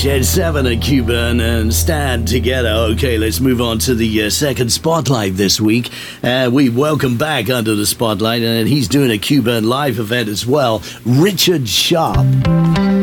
Shed 7 at Q-Burn and Stand Together. Okay, let's move on to the second spotlight this week. We welcome back under the spotlight, and he's doing a Q-Burn live event as well, Richard Sharp.